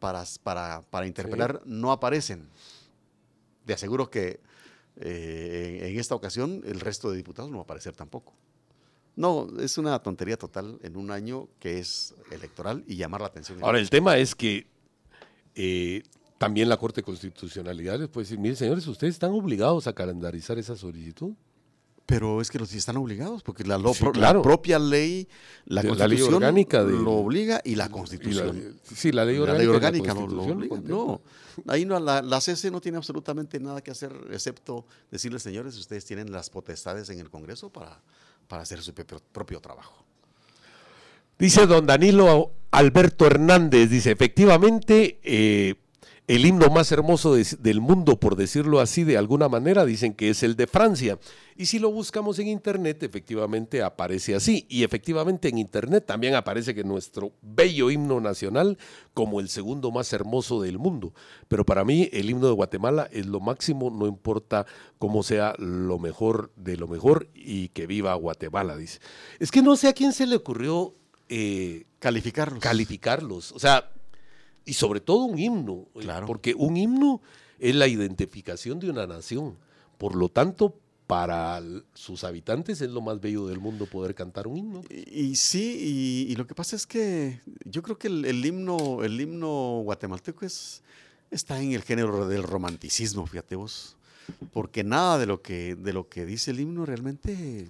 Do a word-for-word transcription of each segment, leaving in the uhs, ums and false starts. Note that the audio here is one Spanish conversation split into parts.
para, para, para interpelar sí. no aparecen. Te aseguro que eh, en, en esta ocasión el resto de diputados no va a aparecer tampoco. No, es una tontería total en un año que es electoral y llamar la atención. Ahora, el tema es que eh, también la Corte de Constitucionalidad les puede decir, mire señores, ustedes están obligados a calendarizar esa solicitud. Pero es que los sí están obligados, porque la, lo, sí, claro. la propia ley, la de, Constitución la ley orgánica de, lo obliga y la Constitución. Y la, sí, la ley orgánica, la ley orgánica la lo, lo obliga. No, ahí no, la, la C C no tiene absolutamente nada que hacer, excepto decirles, señores, ustedes tienen las potestades en el Congreso para, para hacer su propio, propio trabajo. Dice don Danilo Alberto Hernández, dice, efectivamente, eh, el himno más hermoso de, del mundo, por decirlo así de alguna manera, dicen que es el de Francia. Y si lo buscamos en internet, efectivamente aparece así. Y efectivamente en internet también aparece que nuestro bello himno nacional como el segundo más hermoso del mundo. Pero para mí el himno de Guatemala es lo máximo, no importa cómo sea lo mejor de lo mejor y que viva Guatemala, dice. Es que no sé a quién se le ocurrió eh, calificarlos. Calificarlos. O sea, y sobre todo un himno, claro. porque un himno es la identificación de una nación. Por lo tanto, para sus habitantes es lo más bello del mundo poder cantar un himno. Y, y sí, y, y lo que pasa es que yo creo que el, el himno, el himno guatemalteco es, está en el género del romanticismo, fíjate vos, porque nada de lo que, de lo que dice el himno realmente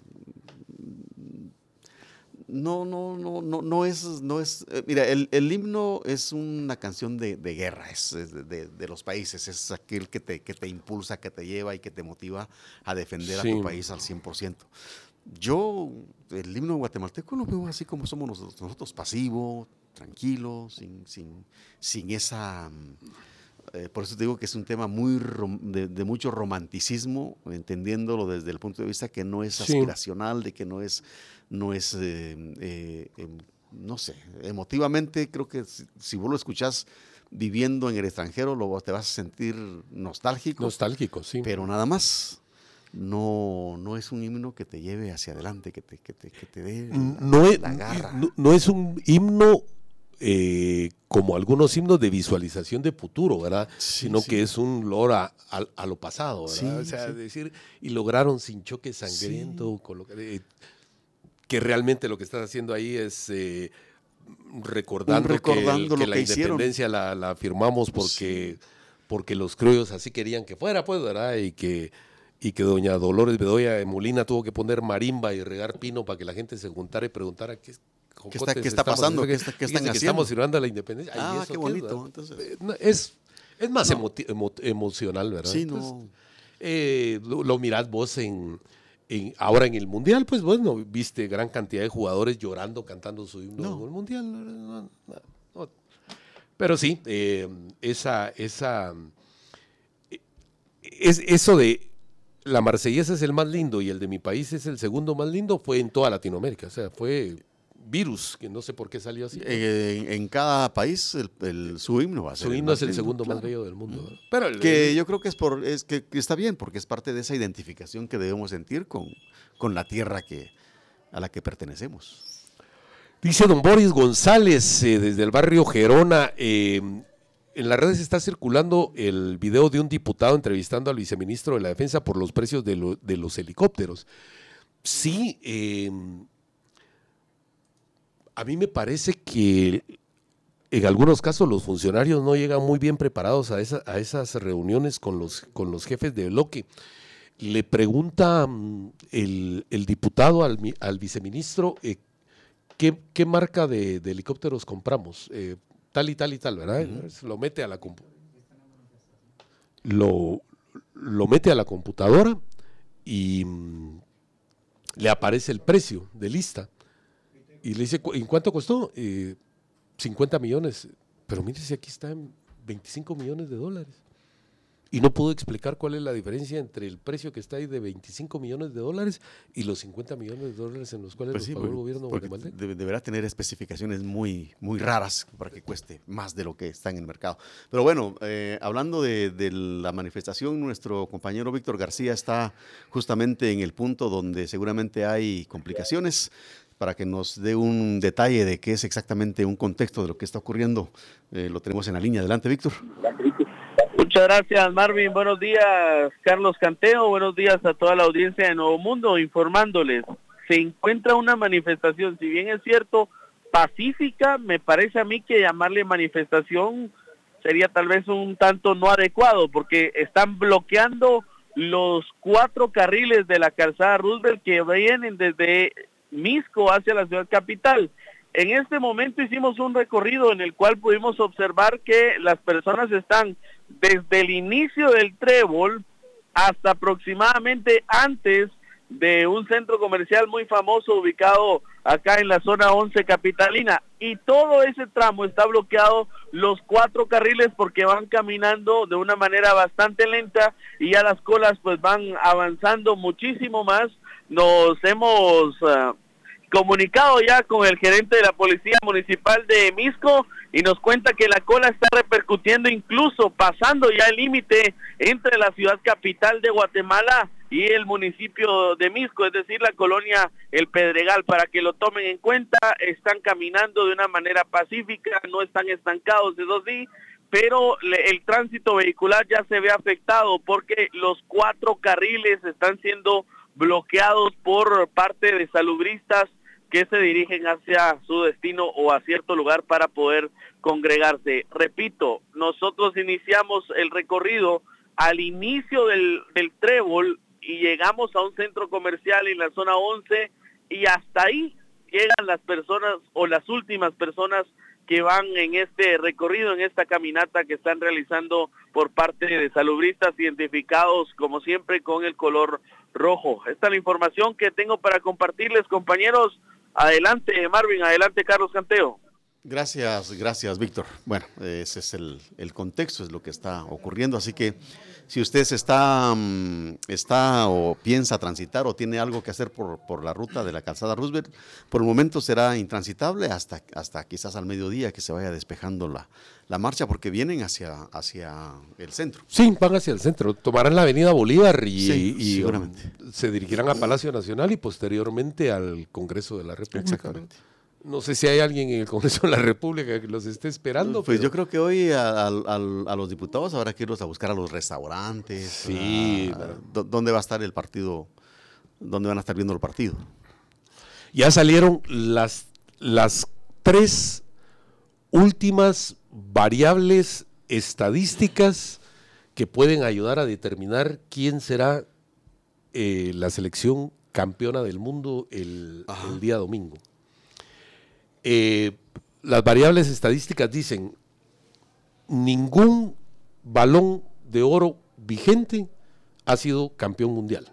no, no, no, no, no es, no es, eh, mira, el, el himno es una canción de, de guerra, es, es de, de, de los países, es aquel que te, que te impulsa, que te lleva y que te motiva a defender sí. a tu país al cien por ciento. Yo, el himno guatemalteco lo veo así como somos nosotros, nosotros pasivo, tranquilo, sin, sin, sin esa... Eh, por eso te digo que es un tema muy rom, de, de mucho romanticismo, entendiéndolo desde el punto de vista que no es aspiracional, sí. de que no es, no es, eh, eh, eh, no sé, emotivamente creo que si, si vos lo escuchás viviendo en el extranjero, lo, te vas a sentir nostálgico. Nostálgico, sí. Pero nada más. No, no es un himno que te lleve hacia adelante, que te, que te, que te dé no la, es, la garra. No, no es un himno eh, como algunos himnos de visualización de futuro, ¿verdad? Sí, sino sí. que es un lor a, a, a lo pasado, ¿verdad? Sí, o sea, sí. decir, y lograron sin choque sangriento, sí. colocar, eh, que realmente lo que estás haciendo ahí es eh, recordando, recordando que, el, que la que independencia la, la firmamos porque, sí. porque los criollos así querían que fuera, pues, ¿verdad? Y que y que doña Dolores Bedoya de Molina tuvo que poner marimba y regar pino para que la gente se juntara y preguntara qué, ¿Qué está, qué está pasando, qué, está, qué están que haciendo. Estamos celebrando la independencia. Ah, eso qué bonito. Entonces, es, es más no. emo, emo, emocional, ¿verdad? Sí, Entonces, no. Eh, lo, lo mirás vos en, en, ahora en el Mundial, pues bueno, viste gran cantidad de jugadores llorando, cantando su himno no. en el Mundial. No, no, no. Pero sí, eh, esa, esa, es, eso de la marsellesa es el más lindo y el de mi país es el segundo más lindo, fue en toda Latinoamérica, o sea, fue virus, que no sé por qué salió así. En, en cada país el, el, su himno va a ser Su himno es el lindo, segundo claro. más bello del mundo. ¿no? Pero el, que el, yo creo que es por es que, que está bien, porque es parte de esa identificación que debemos sentir con, con la tierra que, a la que pertenecemos. Dice don Boris González, eh, desde el barrio Gerona, eh, en las redes está circulando el video de un diputado entrevistando al viceministro de la Defensa por los precios de, lo, de los helicópteros. Sí, eh, a mí me parece que en algunos casos los funcionarios no llegan muy bien preparados a, esa, a esas reuniones con los, con los jefes de bloque. Le pregunta el, el diputado al, al viceministro eh, ¿qué, qué marca de, de helicópteros compramos, eh, tal y tal y tal, ¿verdad? Uh-huh. Lo mete a la compu- lo, lo mete a la computadora y mm, le aparece el precio de lista. Y le dice, ¿en cuánto costó? Eh, cincuenta millones. Pero mire si aquí está en veinticinco millones de dólares. Y no pudo explicar cuál es la diferencia entre el precio que está ahí de veinticinco millones de dólares y los cincuenta millones de dólares en los cuales pues sí, pagó el gobierno guatemalteco. De, deberá tener especificaciones muy, muy raras para que cueste más de lo que está en el mercado. Pero bueno, eh, hablando de, de la manifestación, nuestro compañero Víctor García está justamente en el punto donde seguramente hay complicaciones. para que nos dé un detalle de qué es exactamente un contexto de lo que está ocurriendo. Eh, lo tenemos en la línea. Adelante, Víctor. Muchas gracias, Marvin. Buenos días, Carlos Canteo. Buenos días a toda la audiencia de Nuevo Mundo, informándoles. Se encuentra una manifestación, si bien es cierto, pacífica, me parece a mí que llamarle manifestación sería tal vez un tanto no adecuado, porque están bloqueando los cuatro carriles de la calzada Roosevelt que vienen desde Misco hacia la ciudad capital. En este momento hicimos un recorrido en el cual pudimos observar que las personas están desde el inicio del trébol hasta aproximadamente antes de un centro comercial muy famoso ubicado acá en la zona once capitalina, y todo ese tramo está bloqueado, los cuatro carriles, porque van caminando de una manera bastante lenta y ya las colas pues van avanzando muchísimo más. Nos hemos uh, comunicado ya con el gerente de la Policía Municipal de Misco y nos cuenta que la cola está repercutiendo, incluso pasando ya el límite entre la ciudad capital de Guatemala y el municipio de Misco, es decir, la colonia El Pedregal. Para que lo tomen en cuenta, están caminando de una manera pacífica, no están estancados, eso sí, pero el tránsito vehicular ya se ve afectado porque los cuatro carriles están siendo bloqueados por parte de salubristas que se dirigen hacia su destino o a cierto lugar para poder congregarse. Repito, nosotros iniciamos el recorrido al inicio del, del trébol y llegamos a un centro comercial en la zona once y hasta ahí llegan las personas o las últimas personas que van en este recorrido, en esta caminata que están realizando por parte de salubristas identificados como siempre con el color rojo. Esta es la información que tengo para compartirles, compañeros. Adelante, Marvin, adelante, Carlos Canteo. Gracias, gracias, Víctor. Bueno, ese es el, el contexto, es lo que está ocurriendo, así que si usted se está, está o piensa transitar o tiene algo que hacer por, por la ruta de la calzada Roosevelt, por el momento será intransitable hasta, hasta quizás al mediodía que se vaya despejando la, la marcha, porque vienen hacia, hacia el centro. Sí, van hacia el centro, tomarán la avenida Bolívar y, sí, y seguramente. Um, se dirigirán a Palacio Nacional y posteriormente al Congreso de la República. Exactamente. No sé si hay alguien en el Congreso de la República que los esté esperando. Pues pero... yo creo que hoy a, a, a los diputados habrá que irlos a buscar a los restaurantes. Sí. A, a, ¿Dónde va a estar el partido? ¿Dónde van a estar viendo el partido? Ya salieron las, las tres últimas variables estadísticas que pueden ayudar a determinar quién será eh, la selección campeona del mundo el, el día domingo. Eh, las variables estadísticas dicen: ningún balón de oro vigente ha sido campeón mundial.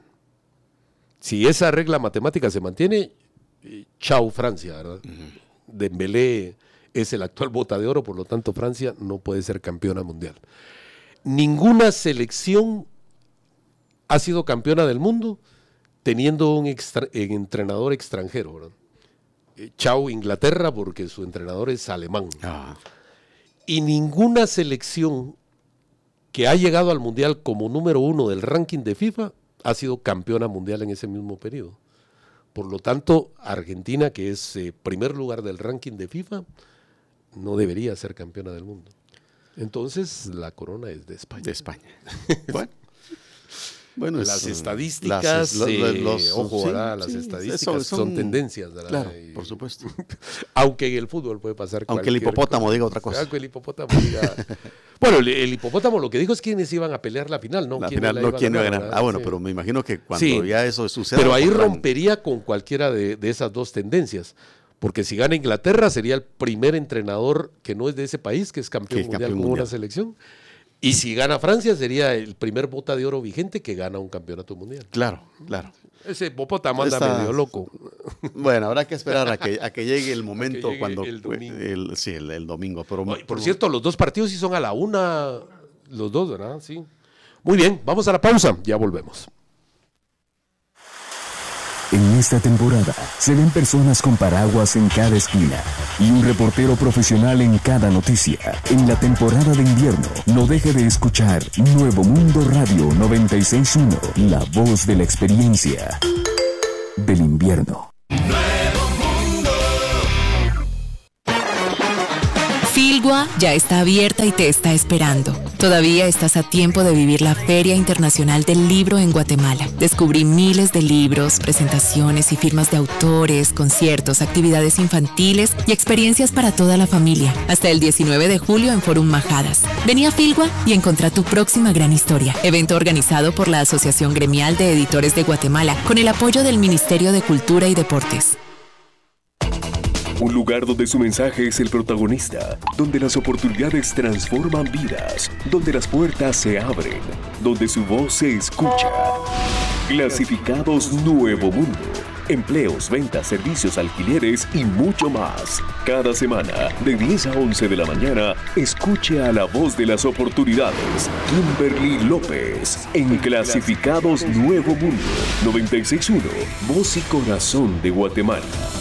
Si esa regla matemática se mantiene, eh, chao Francia, ¿verdad? Uh-huh. Dembélé es el actual bota de oro, por lo tanto Francia no puede ser campeona mundial. Ninguna selección ha sido campeona del mundo teniendo un extra, un entrenador extranjero, ¿verdad? Chao Inglaterra, porque su entrenador es alemán. Ah. Y ninguna selección que ha llegado al mundial como número uno del ranking de FIFA ha sido campeona mundial en ese mismo periodo. Por lo tanto, Argentina, que es eh, primer lugar del ranking de FIFA, no debería ser campeona del mundo. Entonces, la corona es de España. De España. Bueno. Bueno, las es, estadísticas, las, los, eh, los, ojo, sí, las sí, estadísticas son, son, son tendencias, ¿verdad? Claro, y, por supuesto. Aunque en el fútbol puede pasar. Aunque el hipopótamo cosa. diga otra cosa. Aunque el hipopótamo diga. Bueno, el, el hipopótamo lo que dijo es quiénes iban a pelear la final, ¿no? La ¿Quién final, la no iba quién iba a ganar. ganar Ah, bueno, sí. pero me imagino que cuando sí, ya eso suceda. Pero ahí rompería plan. con cualquiera de, de esas dos tendencias. Porque si gana Inglaterra, sería el primer entrenador que no es de ese país, que es campeón que mundial campeón con mundial. una selección. Y si gana Francia, sería el primer bota de oro vigente que gana un campeonato mundial. Claro, claro. Ese hipopótamo anda Esta... medio loco. Bueno, habrá que esperar a que, a que llegue el momento llegue cuando... El domingo. El, sí, el, el domingo. Pero, Oye, por pero... cierto, los dos partidos sí son a la una, los dos, ¿verdad? Sí. Muy bien, vamos a la pausa, ya volvemos. En esta temporada se ven personas con paraguas en cada esquina y un reportero profesional en cada noticia. En la temporada de invierno, no deje de escuchar Nuevo Mundo Radio noventa y seis punto uno, la voz de la experiencia del invierno. Nuevo Mundo. Filgua ya está abierta y te está esperando. Todavía estás a tiempo de vivir la Feria Internacional del Libro en Guatemala. Descubrí miles de libros, presentaciones y firmas de autores, conciertos, actividades infantiles y experiencias para toda la familia. Hasta el diecinueve de julio en Forum Majadas. Vení a Filgua y encontrá tu próxima gran historia. Evento organizado por la Asociación Gremial de Editores de Guatemala con el apoyo del Ministerio de Cultura y Deportes. Un lugar donde su mensaje es el protagonista, donde las oportunidades transforman vidas, donde las puertas se abren, donde su voz se escucha. Clasificados Nuevo Mundo. Empleos, ventas, servicios, alquileres y mucho más. Cada semana, de diez a once de la mañana, escuche a la voz de las oportunidades, Kimberly López, en Clasificados Nuevo Mundo. noventa y seis punto uno, Voz y Corazón de Guatemala.